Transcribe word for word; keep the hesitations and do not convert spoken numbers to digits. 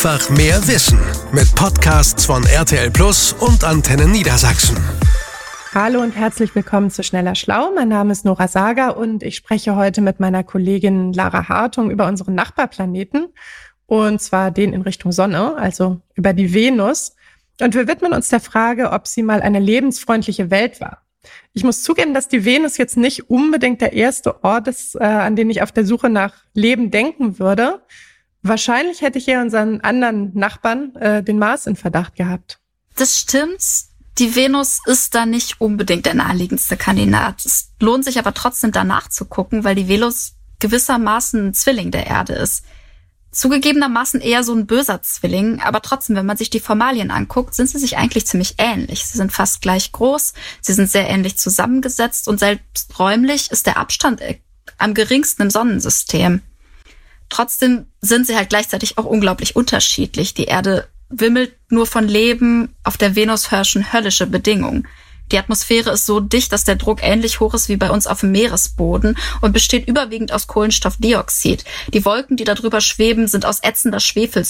Einfach mehr Wissen mit Podcasts von R T L Plus und Antenne Niedersachsen. Hallo und herzlich willkommen zu Schneller Schlau. Mein Name ist Nora Sager und ich spreche heute mit meiner Kollegin Lara Hartung über unseren Nachbarplaneten, und zwar den in Richtung Sonne, also über die Venus. Und wir widmen uns der Frage, ob sie mal eine lebensfreundliche Welt war. Ich muss zugeben, dass die Venus jetzt nicht unbedingt der erste Ort ist, äh, an den ich auf der Suche nach Leben denken würde. Wahrscheinlich hätte ich eher unseren anderen Nachbarn, äh, den Mars, in Verdacht gehabt. Das stimmt. Die Venus ist da nicht unbedingt der naheliegendste Kandidat. Es lohnt sich aber trotzdem danach zu gucken, weil die Venus gewissermaßen ein Zwilling der Erde ist. Zugegebenermaßen eher so ein böser Zwilling, aber trotzdem, wenn man sich die Formalien anguckt, sind sie sich eigentlich ziemlich ähnlich. Sie sind fast gleich groß, sie sind sehr ähnlich zusammengesetzt und selbst räumlich ist der Abstand am geringsten im Sonnensystem. Trotzdem sind sie halt gleichzeitig auch unglaublich unterschiedlich. Die Erde wimmelt nur von Leben, auf der Venus herrschen höllische Bedingungen. Die Atmosphäre ist so dicht, dass der Druck ähnlich hoch ist wie bei uns auf dem Meeresboden und besteht überwiegend aus Kohlenstoffdioxid. Die Wolken, die da drüber schweben, sind aus ätzender